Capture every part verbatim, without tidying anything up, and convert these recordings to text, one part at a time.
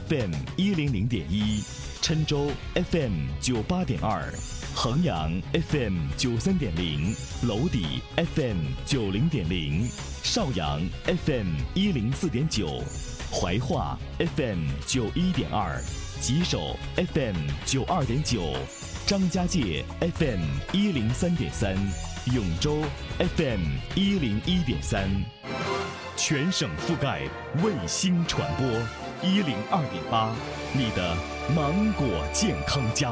F M 一零零点一，郴州 F M 九八点二，衡阳 F M 九三点零，娄底 F M 九零点零，邵阳 F M 一零四点九，怀化 F M 九一点二，吉首 F M 九二点九，张家界 F M 一零三点三，永州 F M 一零一点三，全省覆盖，卫星传播一零二点八，你的芒果健康家。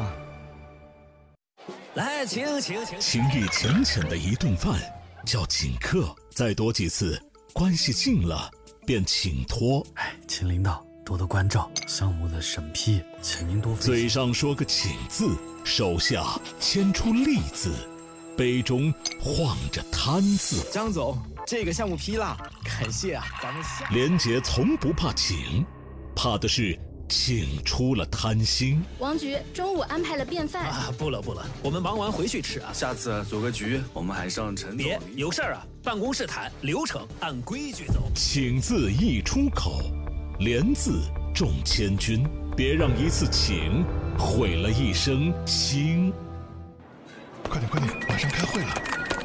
来，请请请， 情意浅浅的一顿饭叫请客，再多几次，关系近了便请托。 哎，请领导多多关照，项目的审批，请您多费心。 嘴上说个请字，手下牵出利字，杯中晃着贪字。 张总，这个项目批了，感谢啊，咱们下。 连杰从不怕请，怕的是请出了贪心。 王局中午安排了便饭啊，不了不了，我们忙完回去吃啊。 下次组个局，我们还上陈总。 别有事儿啊，办公室谈，流程按规矩走。 请字一出口，连字重千钧，别让一次请毁了一生情。 快点快点，马上开会了。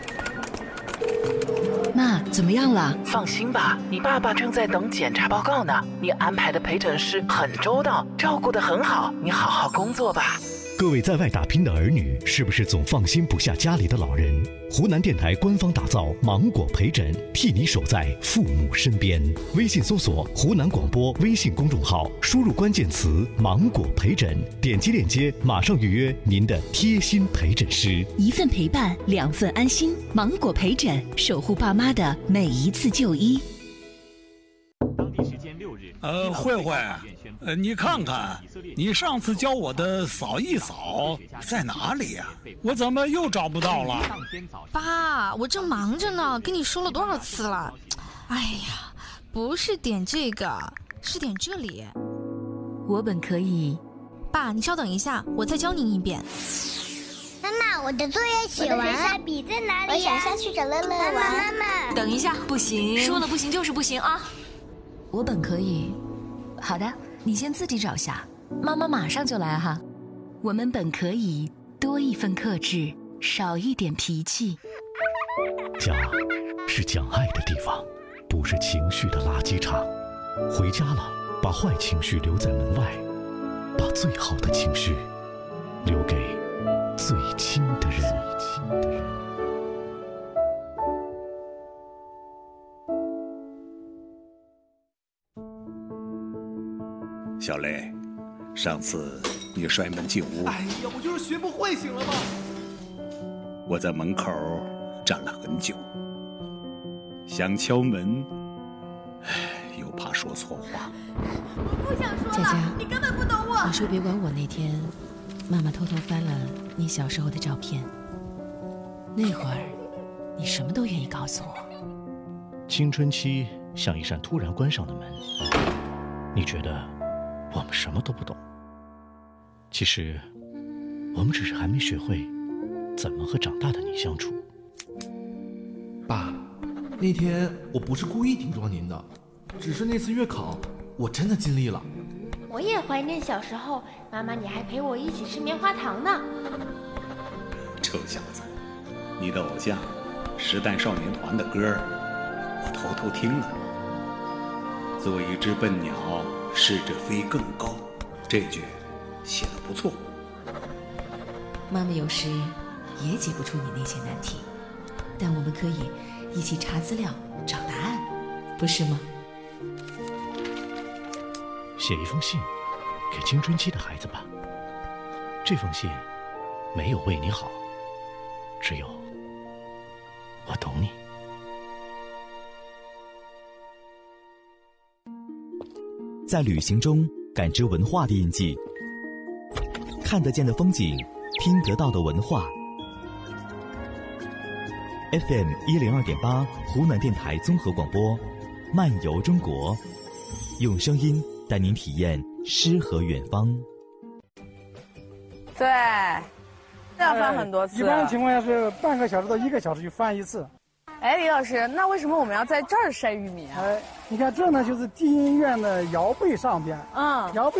妈，怎么样了？ 放心吧，你爸爸正在等检查报告呢。你安排的陪诊师很周到，照顾得很好，你好好工作吧。 各位在外打拼的儿女，是不是总放心不下家里的老人？湖南电台官方打造芒果陪诊，替你守在父母身边。微信搜索湖南广播微信公众号，输入关键词芒果陪诊，点击链接马上预约您的贴心陪诊师。 一份陪伴，两份安心。芒果陪诊，守护爸妈的每一次就医。 当地时间六日， 呃，慧慧，呃，你看看，你上次教我的扫一扫在哪里呀？我怎么又找不到了？ 爸，我正忙着呢，跟你说了多少次了？哎呀，不是点这个，是点这里。 我本可以。 爸，你稍等一下，我再教您一遍。 妈妈，我的作业写完了，笔在哪里？我想下去找乐乐玩。妈妈， 等一下，不行，说了不行就是不行啊！ 我本可以。好的，你先自己找下，妈妈马上就来哈。 我们本可以多一份克制，少一点脾气。 家是讲爱的地方，不是情绪的垃圾场。回家了，把坏情绪留在门外，把最好的情绪留给最亲的人。 小雷，上次你摔门进屋， 哎呀，我就是学不会，行了吗？ 我在门口站了很久，想敲门，又怕说错话。 我不想说了， 佳佳， 你根本不懂我。 你说别管我那天，妈妈偷偷翻了你小时候的照片，那会儿你什么都愿意告诉我。 青春期像一扇突然关上的门，你觉得我们什么都不懂，其实我们只是还没学会怎么和长大的你相处。 爸，那天我不是故意顶撞您的，只是那次月考我真的尽力了。 我也怀念小时候，妈妈你还陪我一起吃棉花糖呢。 臭小子，你的偶像时代少年团的歌我偷偷听了。做一只笨鸟，试着飞更高，这句写得不错。 妈妈有时也解不出你那些难题，但我们可以一起查资料找答案，不是吗？ 写一封信给青春期的孩子吧，这封信没有为你好，只有我懂你。 在旅行中感知文化的印记，看得见的风景，听得到的文化。F M 一零二点八，湖南电台综合广播，漫游中国，用声音带您体验诗和远方。 对，要翻很多次。 一般情况下是半个小时到一个小时就翻一次。 哎，李老师，那为什么我们要在这儿晒玉米啊？ 哎，你看这呢，就是地音院的窑背上边， 嗯， 窑背。